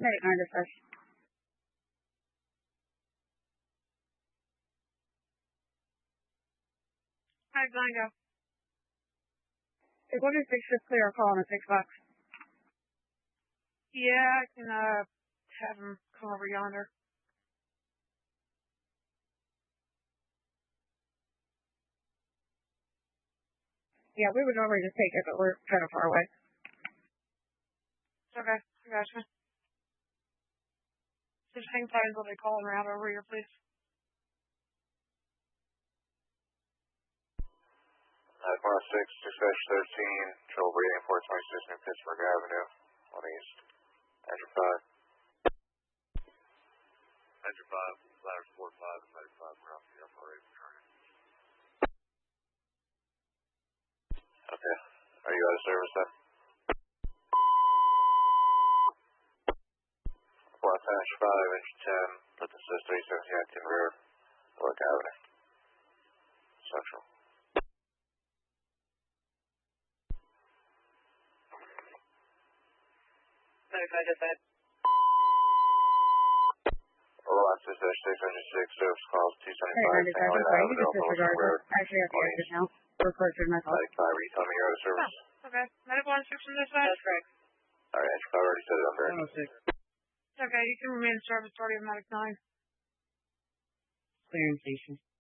Medic 9 dispatch. Alright, go and go. If 126 is clear, I'll call on the 6 box. Yeah, I can, have him come over yonder. Yeah, we would normally just take it, but we're kind of far away. Okay, I gotcha. Just hang tight until they call and route over here, please. 916, dispatch 13, trouble breathing 426 New Pittsburgh Avenue, on east. Engine 5. Engine 5, ladders 4 5 and ladder 5, we're off the FRA target. Okay, are you out of service then? Los Angeles 5, engine 10, put the assist 317 rear, York Avenue, Central. Dispatch. Los Angeles 6, engine 6, service calls 275 Stanley Sorry, you Avenue, can disregard Road. it. I actually have the exit now. We're closer to my fault. Medic 5, are you telling me you're out of service? Oh, okay. Medical instruction dispatch? That's correct. Alright, engine 5 already said it under. 106. Okay, you can remain in service, already of Medic 9. Clearing station.